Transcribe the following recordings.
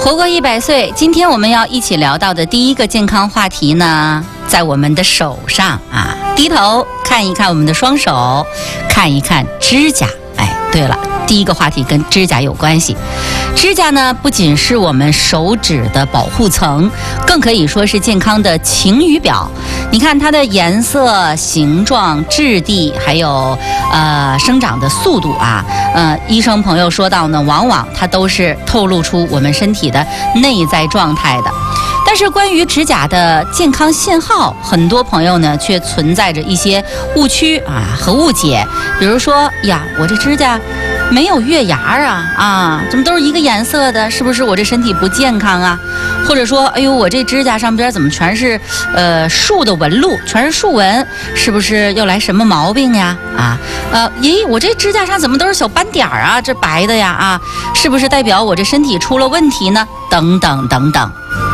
活过100岁，今天我们要一起聊到的第一个健康话题呢，在我们的手上啊。低头看一看我们的双手，看一看指甲。哎，对了，第一个话题跟指甲有关系。指甲呢，不仅是我们手指的保护层，更可以说是健康的晴雨表。你看它的颜色、形状、质地，还有生长的速度啊，医生朋友说到呢，往往它都是透露出我们身体的内在状态的。但是关于指甲的健康信号，很多朋友呢却存在着一些误区啊和误解。比如说呀，我这指甲没有月牙啊，怎么都是一个颜色的？是不是我这身体不健康啊？或者说，哎呦，我这指甲上边怎么全是树的纹路，全是树纹，是不是又来什么毛病呀？咦，我这指甲上怎么都是小斑点啊？这白的呀啊，是不是代表我这身体出了问题呢？等等等等。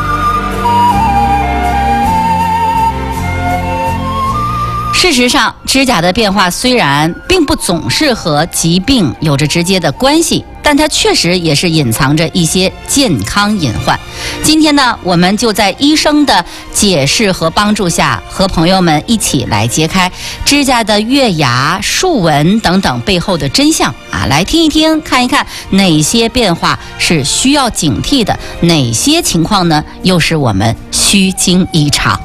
事实上，指甲的变化虽然并不总是和疾病有着直接的关系，但它确实也是隐藏着一些健康隐患。今天呢，我们就在医生的解释和帮助下，和朋友们一起来揭开指甲的月牙、树纹等等背后的真相啊，来听一听，看一看哪些变化是需要警惕的，哪些情况呢又是我们虚惊一场。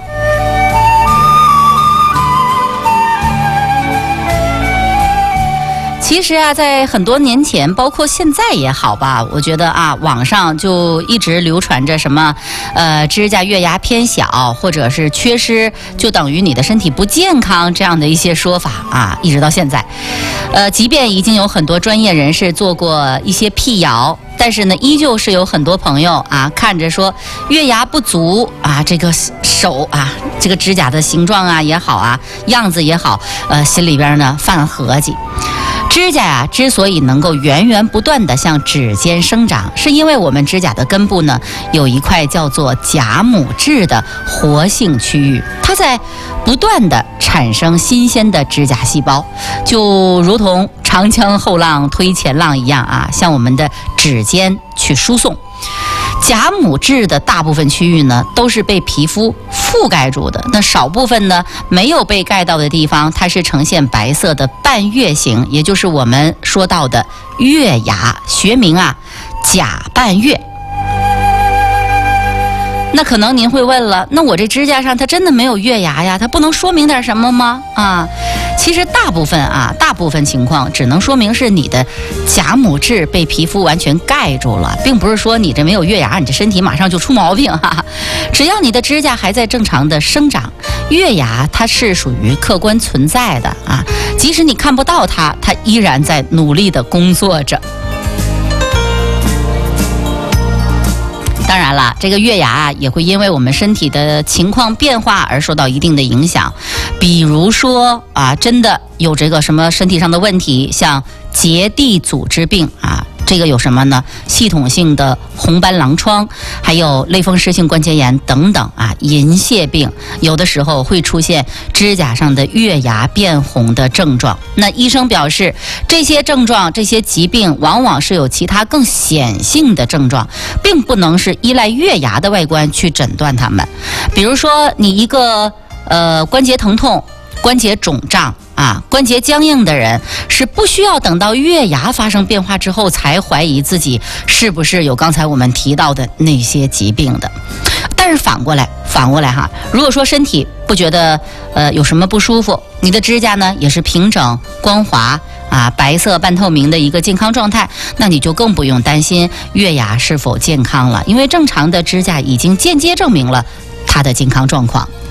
其实啊，在很多年前，包括现在也好吧，我觉得啊，网上就一直流传着什么，指甲月牙偏小，或者是缺失就等于你的身体不健康这样的一些说法啊，一直到现在。即便已经有很多专业人士做过一些辟谣，但是呢，依旧是有很多朋友啊，看着说月牙不足啊，这个手啊，这个指甲的形状啊也好啊，样子也好，心里边呢犯合计。指甲呀，之所以能够源源不断地向指尖生长，是因为我们指甲的根部呢有一块叫做甲母质的活性区域，它在不断地产生新鲜的指甲细胞，就如同长江后浪推前浪一样啊，向我们的指尖去输送。甲母质的大部分区域呢，都是被皮肤覆盖住的。那少部分呢，没有被盖到的地方，它是呈现白色的半月形，也就是我们说到的月牙，学名啊，甲半月。那可能您会问了，那我这指甲上它真的没有月牙呀？它不能说明点什么吗？啊，其实大部分情况只能说明是你的甲母质被皮肤完全盖住了，并不是说你这没有月牙，你这身体马上就出毛病哈。只要你的指甲还在正常的生长，月牙它是属于客观存在的啊，即使你看不到它，它依然在努力的工作着。当然了，这个月牙也会因为我们身体的情况变化而受到一定的影响。比如说啊，真的有这个什么身体上的问题，像结缔组织病啊，这个有什么呢？系统性的红斑狼疮，还有类风湿性关节炎等等啊，银屑病，有的时候会出现指甲上的月牙变红的症状。那医生表示，这些症状、这些疾病往往是有其他更显性的症状，并不能是依赖月牙的外观去诊断它们。比如说，你一个关节疼痛、关节肿胀啊，关节僵硬的人是不需要等到月牙发生变化之后才怀疑自己是不是有刚才我们提到的那些疾病的。但是反过来哈，如果说身体不觉得有什么不舒服，你的指甲呢也是平整光滑啊，白色半透明的一个健康状态，那你就更不用担心月牙是否健康了，因为正常的指甲已经间接证明了它的健康状况。